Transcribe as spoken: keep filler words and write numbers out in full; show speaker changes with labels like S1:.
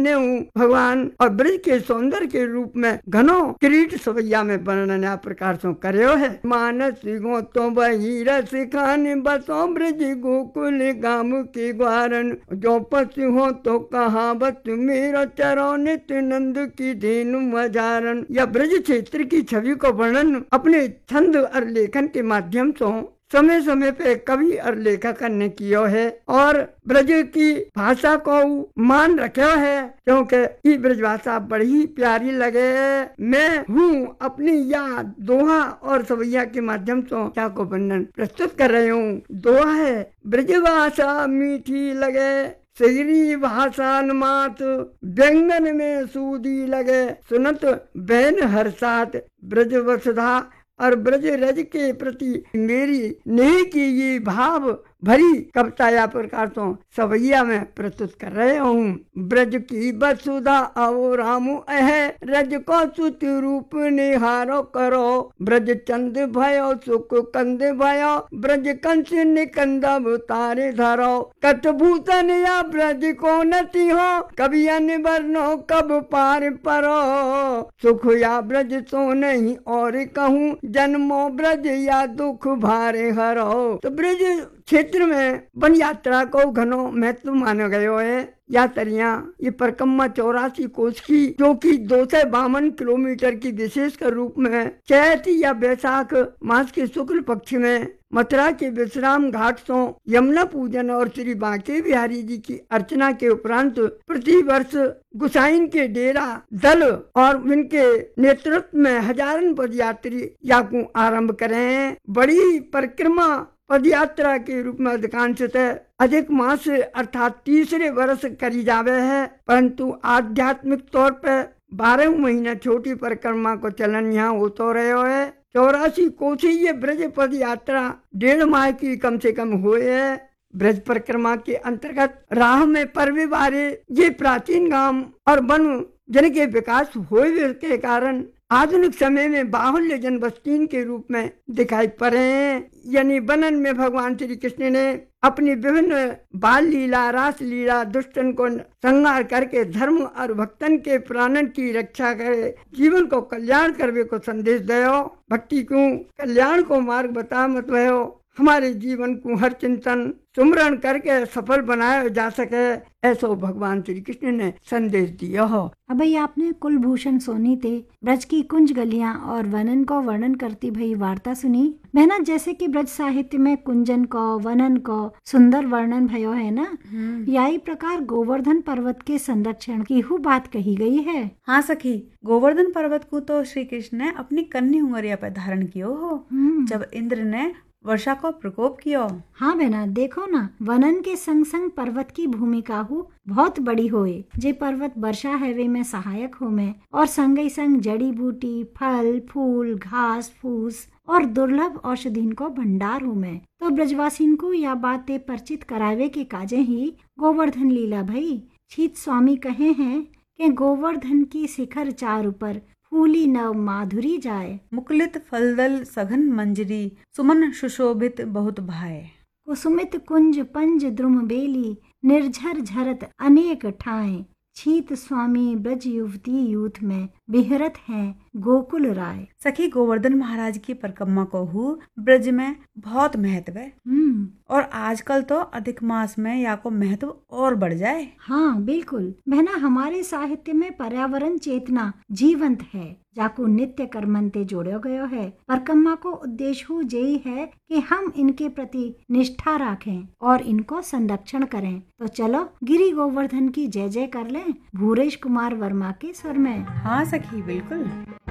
S1: ने भगवान और ब्रज के सौंदर्य के रूप में घनो किरीट सवैया में वर्णन या प्रकार से कर्यो है। मानस गो तो वही रस खान बसो ब्रज गोकुल गाम के ग्वारन, जो पशु हो तो कहावत मेरा चरो नित्य नंद की धेनु मजारन। यह ब्रज क्षेत्र की छवि को वर्णन अपने छंद और लेखन के माध्यम से समय समय पे कवि और लेखक ने कियो है और ब्रज की भाषा को मान रखो है, क्योंकि ये ब्रज भाषा बड़ी प्यारी लगे। मैं हूँ अपनी याद दोहा और सवैया के माध्यम से क्या को वर्णन प्रस्तुत कर रही हूँ। दोहा है, ब्रज भाषा मीठी लगे सगरी भाषा मात, व्यंगन में सूदी लगे सुनत बहन हर साथ। ब्रज वसुधा और ब्रज रज के प्रति मेरी नेह की ये भाव भरी कविता या प्रकार तो सवैया में प्रस्तुत कर रहे हूँ। ब्रज की वसुधा आओ रामु अह, रज को सुत रूप निहारो करो। ब्रज चंद भयो सुख कंद भयो, ब्रज कंस निकंदब तारे धरो। कटभूषण या ब्रज को नति हो, कभी अन्य वर्णो कब पार परो। सुख या ब्रज सो नहीं और कहूँ, जन्मो ब्रज या दुख भारे हरो। तो ब्रज क्षेत्र में वन यात्रा को घनो महत्व माना गयो है। यात्रियां ये परिक्रमा चौरासी कोस की, जो कि दो सौ बावन किलोमीटर की विशेष के रूप में चैत या बैसाख मास के शुक्ल पक्ष में मथुरा के विश्राम घाट से यमुना पूजन और श्री बांके बिहारी जी की अर्चना के उपरांत प्रति वर्ष गुसाइन के डेरा दल और उनके नेतृत्व में हजारन पद यात्री याकू आरंभ करें। बड़ी परिक्रमा पद यात्रा के रूप में अधिकांशतः अधिक मास अर्थात तीसरे वर्ष करी जावे है, परंतु आध्यात्मिक तौर पर बारह महीना छोटी परिक्रमा को चलन यहाँ होतो रहो है। चौरासी कोसी ये ब्रज पद यात्रा डेढ़ माह की कम से कम हुए है। ब्रज परिक्रमा के अंतर्गत राह में पर्वे बारे ये प्राचीन गांव और वन जन के विकास हुए के कारण आधुनिक समय में बाहुल्य जन बस्तीन के रूप में दिखाई पड़े हैं। यानी बनन में भगवान श्री कृष्ण ने अपनी विभिन्न बाल लीला, रास लीला, दुष्टन को संहार करके धर्म और भक्तन के प्राणन की रक्षा करे, जीवन को कल्याण करवे को संदेश दयो। भक्ति को कल्याण को मार्ग बता मत भयो, हमारे जीवन को हर चिंतन सुमरण करके सफल बनाया जा सके, ऐसा भगवान श्री कृष्ण ने संदेश दिया हो।
S2: अब भाई आपने कुलभूषण सोनी ते ब्रज की कुंज गलियां और वनन को वर्णन करती भई वार्ता सुनी। बहना जैसे कि ब्रज साहित्य में कुंजन को वनन को सुंदर वर्णन भयो है ना, यही प्रकार गोवर्धन पर्वत के संरक्षण की हु बात कही गई है।
S3: हाँ सखी, गोवर्धन पर्वत को तो श्री कृष्ण ने अपनी कन्या उंगरिया पर धारण कियो हो जब इंद्र ने वर्षा को प्रकोप किया।
S2: हाँ बहना देखो ना, वनन के संग संग पर्वत की भूमिका हो बहुत बड़ी होए। जे पर्वत वर्षा हैवे में सहायक हो में और संग संग जड़ी बूटी, फल फूल, घास फूस और दुर्लभ औषधीन को भंडार हो में। तो ब्रजवासीन को यह बातें परिचित करावे के काजे ही गोवर्धन लीला भई। छीत स्वामी कहे हैं कि गोवर्धन की शिखर चार ऊपर फूली नव माधुरी जाए,
S3: मुकुलित फलदल सघन मंजरी, सुमन सुशोभित बहुत भाए।
S2: कुसुमित कुंज पंज द्रुम बेली, निर्झर झरत अनेक ठाए। छीत स्वामी ब्रज युवती यूथ में बिहरत हैं गोकुल राय।
S3: सखी गोवर्धन महाराज की परिक्रमा को हु ब्रज में बहुत महत्व है और आजकल तो अधिक मास में या को महत्व और बढ़ जाए।
S2: हाँ बिल्कुल बहना, हमारे साहित्य में पर्यावरण चेतना जीवंत है, जाको नित्य कर्मंते जोड़ो गयो है। परिक्रमा को उद्देश्य हो यही है कि हम इनके प्रति निष्ठा रखें और इनको संरक्षण करें। तो चलो गिरी गोवर्धन की जय जय कर लें भूरेश कुमार वर्मा के स्वर में।
S3: हाँ सखी बिल्कुल।